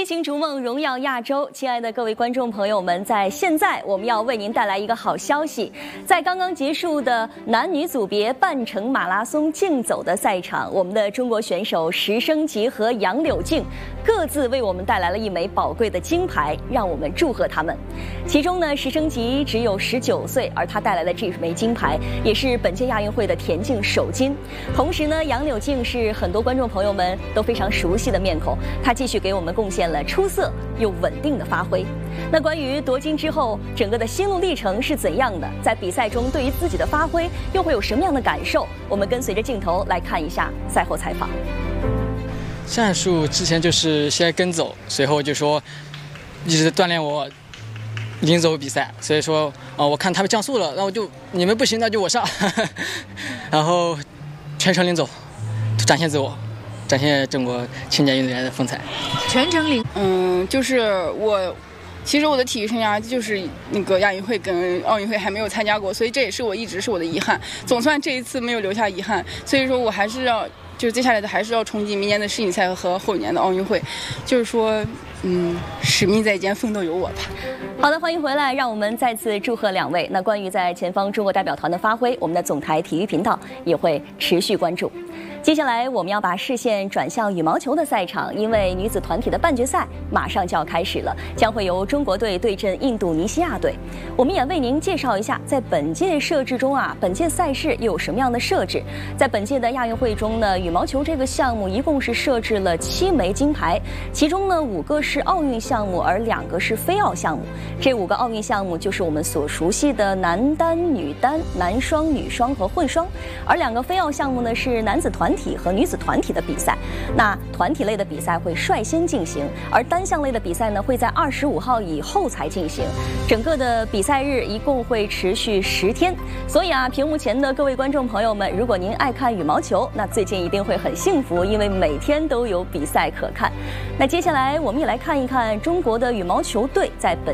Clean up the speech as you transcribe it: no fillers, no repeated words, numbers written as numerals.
星逐梦，荣耀亚洲。亲爱的各位观众朋友们，在现在我们要为您带来一个好消息，在刚刚结束的男女组别半程马拉松竞走的赛场，我们的中国选手石生吉和杨柳静各自为我们带来了一枚宝贵的金牌，让我们祝贺他们。其中呢，石生吉只有19岁，而他带来的这枚金牌也是本届亚运会的田径首金。同时呢，杨柳静是很多观众朋友们都非常熟悉的面孔，他继续给我们贡献了出色又稳定的发挥。那关于夺金之后整个的心路历程是怎样的？在比赛中对于自己的发挥又会有什么样的感受？我们跟随着镜头来看一下赛后采访。 战术之前就是先跟走，随后就说一直锻炼我领走比赛，所以说我看他们降速了，那我就你们不行，那就我上，然后全程领走，展现自我。展现中国青年运动员的风采， 全程领。 就是其实我的体育生涯就是那个亚运会跟奥运会还没有参加过，所以这也是一直是我的遗憾。总算这一次没有留下遗憾，所以说我还是要，就接下来的还是要冲击明年的世锦赛和后年的奥运会，就是说，使命在肩，奋斗有我吧。 好的，欢迎回来，让我们再次祝贺两位。那关于在前方中国代表团的发挥，我们的总台体育频道也会持续关注。接下来我们要把视线转向羽毛球的赛场，因为女子团体的半决赛马上就要开始了，将会由中国队对阵印度尼西亚队。我们也为您介绍一下，在本届设置中本届赛事又有什么样的设置？在本届的亚运会中呢，羽毛球这个项目一共是设置了7枚金牌，其中呢5个是奥运项目，而2个是非奥项目。这5个奥运项目就是我们所熟悉的男单、女单、男双、女双和混双，而2个非奥项目呢是男子团体和女子团体的比赛。那团体类的比赛会率先进行，而单项类的比赛呢会在25号以后才进行。整个的比赛日一共会持续10天，所以屏幕前的各位观众朋友们，如果您爱看羽毛球，那最近一定会很幸福，因为每天都有比赛可看。那接下来我们也来看一看中国的羽毛球队在本